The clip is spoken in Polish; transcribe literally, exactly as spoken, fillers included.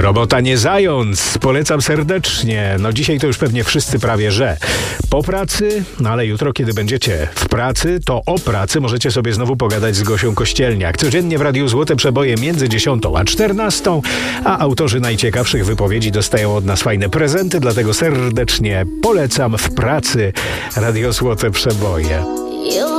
Robota nie zając, polecam serdecznie. No dzisiaj to już pewnie wszyscy prawie, że po pracy, no ale jutro, kiedy będziecie w pracy, to o pracy możecie sobie znowu pogadać z Gosią Kościelniak. Codziennie w Radiu Złote Przeboje między dziesiątą a czternastą, a autorzy najciekawszych wypowiedzi dostają od nas fajne prezenty, dlatego serdecznie polecam w pracy Radio Złote Przeboje.